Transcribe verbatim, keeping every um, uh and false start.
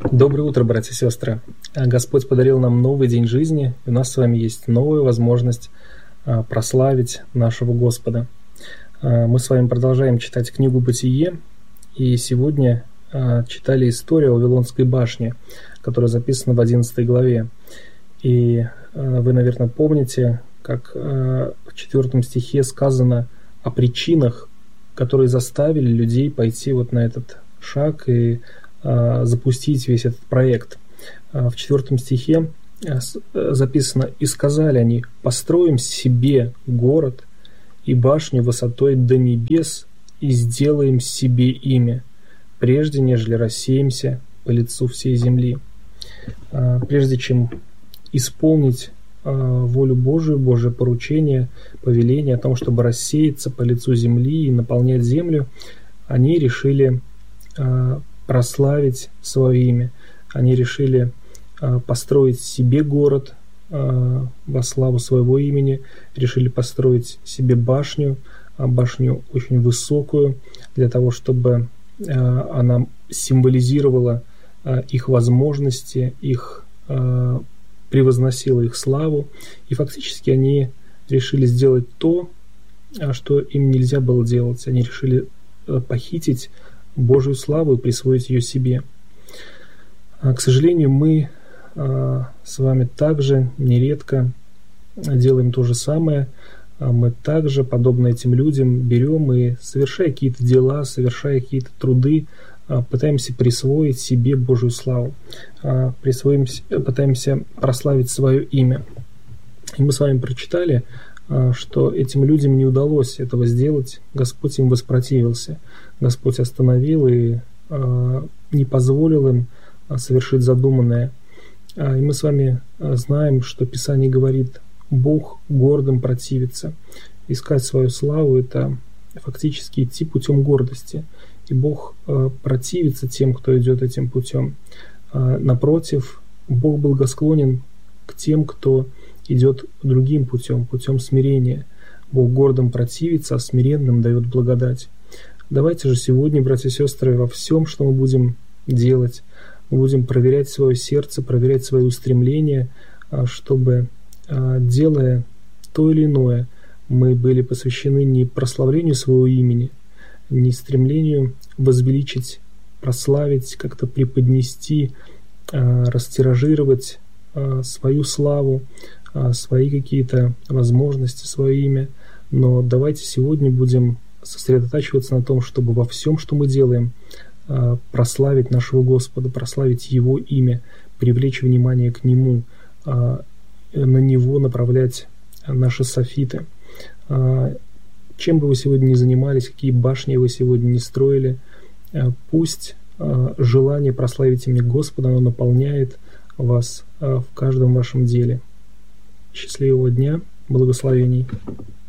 Доброе утро, братья и сестры. Господь подарил нам новый день жизни, и у нас с вами есть новая возможность прославить нашего Господа. Мы с вами продолжаем читать книгу «Бытие», и сегодня читали историю о Вавилонской башне, которая записана в одиннадцатой главе. И вы, наверное, помните, как в четвертом стихе сказано о причинах, которые заставили людей пойти вот на этот шаг и запустить весь этот проект. В четвертом стихе записано: «И сказали они: построим себе город и башню высотой до небес, и сделаем себе имя, прежде нежели рассеемся по лицу всей земли». Прежде чем исполнить волю Божию, Божие поручение, повеление о том, чтобы рассеяться по лицу земли и наполнять землю, они решили прославить свое имя. Они решили э, построить себе город э, во славу своего имени, решили построить себе башню, э, башню очень высокую, для того, чтобы э, она символизировала э, их возможности, их э, превозносила их славу. И фактически они решили сделать то, что им нельзя было делать. Они решили э, похитить Божию славу и присвоить ее себе. К сожалению, мы а, с вами также нередко делаем то же самое. Мы также, подобно этим людям, берем и, совершая какие-то дела, совершая какие-то труды, а, пытаемся присвоить себе Божию славу, а, присвоим, пытаемся прославить свое имя. И мы с вами прочитали, что этим людям не удалось этого сделать. Господь им воспротивился. Господь остановил и э, не позволил им совершить задуманное. И мы с вами знаем, что Писание говорит: Бог гордым противится. Искать свою славу — это фактически идти путем гордости. И Бог э, противится тем, кто идет этим путем. Э, напротив, Бог благосклонен к тем, кто идет другим путем, путем смирения. Бог гордым противится, а смиренным дает благодать. Давайте же сегодня, братья и сестры, во всем, что мы будем делать, мы будем проверять свое сердце, проверять свои устремления, чтобы, делая то или иное, мы были посвящены не прославлению своего имени, не стремлению возвеличить, прославить, как-то преподнести, растиражировать свою славу, свои какие-то возможности, свое имя. Но давайте сегодня будем сосредотачиваться на том, чтобы во всем, что мы делаем, прославить нашего Господа, прославить Его имя, привлечь внимание к Нему, на Него направлять наши софиты. Чем бы вы сегодня ни занимались, какие башни вы сегодня не строили, пусть желание прославить имя Господа, оно наполняет вас в каждом вашем деле. Счастливого дня, благословений.